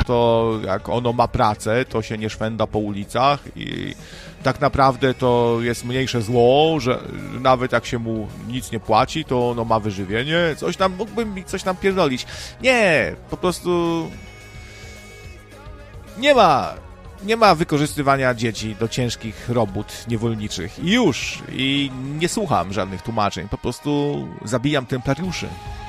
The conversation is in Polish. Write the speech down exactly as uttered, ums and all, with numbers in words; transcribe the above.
to jak ono ma pracę, to się nie szwenda po ulicach i tak naprawdę to jest mniejsze zło, że nawet jak się mu nic nie płaci, to ono ma wyżywienie, coś tam, mógłbym mi coś tam pierdolić. Nie, po prostu nie ma, nie ma wykorzystywania dzieci do ciężkich robót niewolniczych. I już, i nie słucham żadnych tłumaczeń, po prostu zabijam templariuszy.